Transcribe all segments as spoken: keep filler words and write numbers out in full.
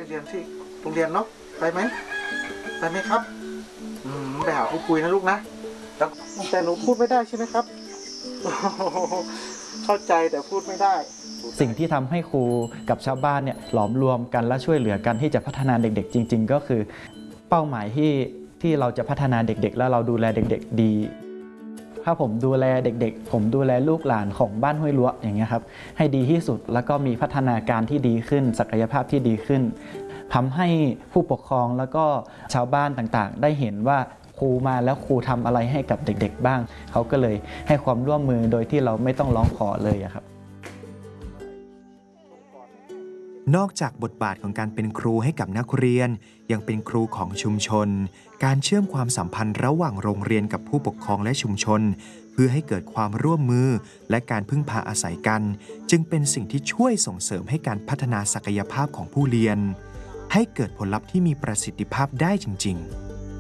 เรียนที่โรงเรียนเนาะไปไหมไปไหมครับอืมไปหาครูปุยนะลูกนะแต่แต่หนูพูดไม่ได้ใช่ไหมครับเข้าใจแต่พูดไม่ได้สิ่งที่ทำให้ครูกับชาวบ้านเนี่ยหลอมรวมกันและช่วยเหลือกันที่จะพัฒนาเด็กๆจริงๆก็คือเป้าหมายที่ที่เราจะพัฒนาเด็กๆแล้วเราดูแลเด็กๆดีถ้าผมดูแลเด็กๆผมดูแลลูกหลานของบ้านห้วยลัวอย่างเงี้ยครับให้ดีที่สุดแล้วก็มีพัฒนาการที่ดีขึ้นศักยภาพที่ดีขึ้นทำให้ผู้ปกครองแล้วก็ชาวบ้านต่างๆได้เห็นว่าครูมาแล้วครูทำอะไรให้กับเด็กๆบ้างเขาก็เลยให้ความร่วมมือโดยที่เราไม่ต้องร้องขอเลยครับนอกจากบทบาทของการเป็นครูให้กับนักเรียนยังเป็นครูของชุมชนการเชื่อมความสัมพันธ์ระหว่างโรงเรียนกับผู้ปกครองและชุมชนเพื่อให้เกิดความร่วมมือและการพึ่งพาอาศัยกันจึงเป็นสิ่งที่ช่วยส่งเสริมให้การพัฒนาศักยภาพของผู้เรียนให้เกิดผลลัพธ์ที่มีประสิทธิภาพได้จริงๆ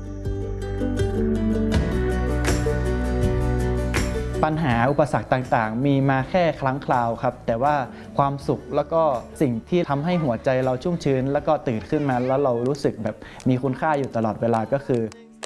ปัญหาอุปสรรคต่างๆมีมาแค่ครั้งคราวครับแต่ว่าความสุขแล้วก็สิ่งที่ทำให้หัวใจเราชุ่มชื้นแล้วก็ตื่นขึ้นมาแล้วเรารู้สึกแบบมีคุณค่าอยู่ตลอดเวลาก็คือ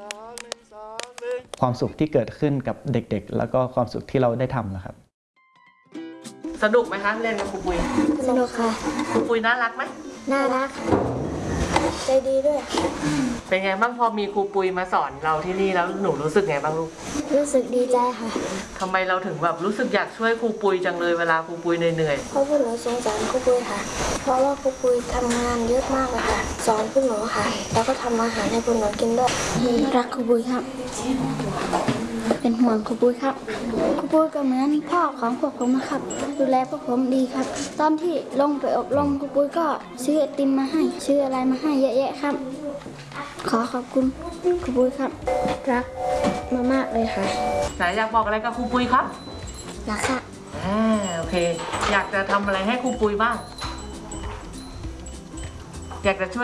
ความสุขที่เกิดขึ้นกับเด็กๆแล้วก็ความสุขที่เราได้ทำนะครับสนุกไหมคะเล่นกับครูปุยสนุกค่ะครูปุยน่ารักไหมน่ารักใจดีด้วยเป็นไงบ้างพอมีครูปุยมาสอนเราที่นี่แล้วหนูรู้สึกไงบ้างลูกรู้สึกดีใจค่ะทำไมเราถึงแบบรู้สึกอยากช่วยครูปุยจังเลยเวลาครูปุยเหนื่อยเพราะพวกหนูสงสารครูปุยค่ะเพราะว่าครูปุยทำงานเยอะมากเลยค่ะสอนพวกหนูค่ะแล้วก็ทำอาหารให้พวกหนูกินด้วยรักครูปุยครับเป็นห่วงครูปุยครับครูปุยก็เหมือนพ่อของพวกผมนะครับดูแลพวกผมดีครับตอนที่ลงไปอบรมครูปุยก็ซื้อไอติมมาให้ซื้ออะไรมาให้เยอะแยะครับขอขอบคุณครูปุยครับรักมามากเลยค่ะไหนอยากบอกอะไรกับครูปุยครับรักค่ะอ่าโอเคอยากจะทำอะไรให้ครูปุยบ้างอยากจะช่วย